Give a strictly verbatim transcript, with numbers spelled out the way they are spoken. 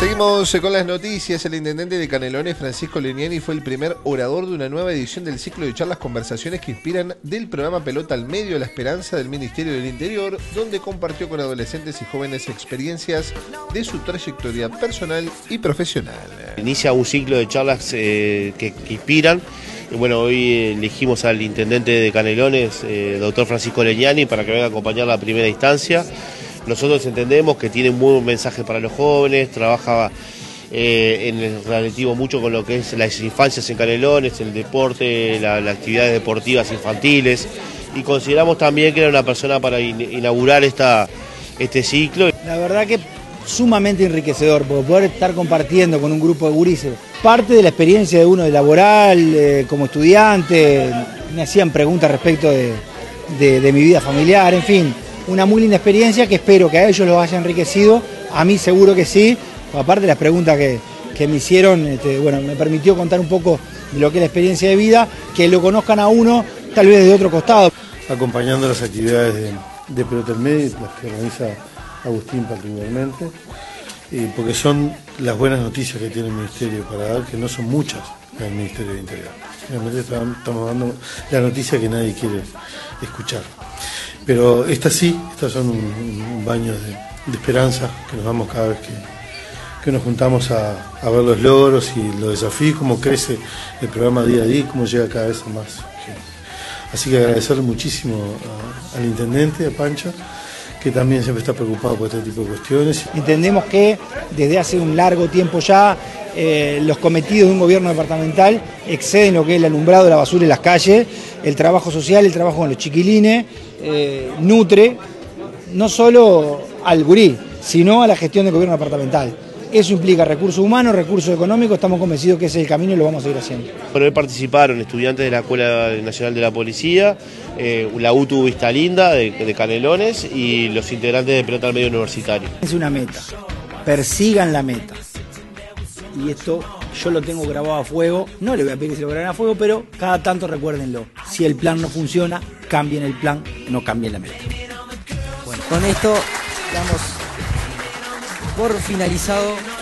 Seguimos con las noticias. El intendente de Canelones, Francisco Legnani, fue el primer orador de una nueva edición del ciclo de charlas conversaciones que inspiran del programa Pelota al Medio, la esperanza del Ministerio del Interior, donde compartió con adolescentes y jóvenes experiencias de su trayectoria personal y profesional. Inicia un ciclo de charlas eh, que, que inspiran. Bueno, hoy elegimos al intendente de Canelones, eh, doctor Francisco Legnani, para que venga a acompañar la primera instancia. Nosotros entendemos que tiene un buen mensaje para los jóvenes, trabaja eh, en el relativo mucho con lo que es las infancias en Canelones, el deporte, la, las actividades deportivas infantiles, y consideramos también que era una persona para in, inaugurar esta, este ciclo. La verdad que sumamente enriquecedor, porque poder estar compartiendo con un grupo de gurises parte de la experiencia de uno de laboral, eh, como estudiante, me hacían preguntas respecto de, de, de mi vida familiar, en fin. Una muy linda experiencia que espero que a ellos los haya enriquecido, a mí seguro que sí, aparte de las preguntas que, que me hicieron, este, bueno, me permitió contar un poco de lo que es la experiencia de vida, que lo conozcan a uno tal vez de otro costado. Acompañando las actividades de, de Pelota al Medio, las que organiza Agustín particularmente, eh, porque son las buenas noticias que tiene el Ministerio para dar, que no son muchas en el Ministerio del Interior. Realmente estamos dando la noticia que nadie quiere escuchar. Pero estas sí, estas son un, un baño de, de esperanza que nos damos cada vez que, que nos juntamos a, a ver los logros y los desafíos, cómo crece el programa día a día y cómo llega cada vez a más gente. Así que agradecerle muchísimo a, al intendente, a Pancho, que también siempre está preocupado por este tipo de cuestiones. Entendemos que desde hace un largo tiempo ya eh, los cometidos de un gobierno departamental exceden lo que es el alumbrado, la basura en las calles, el trabajo social, el trabajo con los chiquilines, eh, nutre no solo al gurí, sino a la gestión del gobierno departamental. Eso implica recursos humanos, recursos económicos, estamos convencidos que ese es el camino y lo vamos a seguir haciendo. Bueno, hoy participaron estudiantes de la Escuela Nacional de la Policía, eh, la U T U Vista Linda de, de Canelones y los integrantes de Pelota al Medio Universitario. Es una meta, persigan la meta. Y esto yo lo tengo grabado a fuego, no le voy a pedir que se lo graben a fuego, pero cada tanto recuérdenlo. Si el plan no funciona, cambien el plan, no cambien la meta. Bueno, con esto damos por finalizado